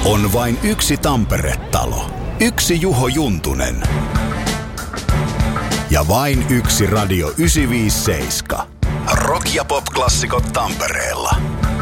On vain yksi Tampere-talo, yksi Juho Juntunen ja vain yksi Radio 957. Rock- ja pop-klassikot Tampereella.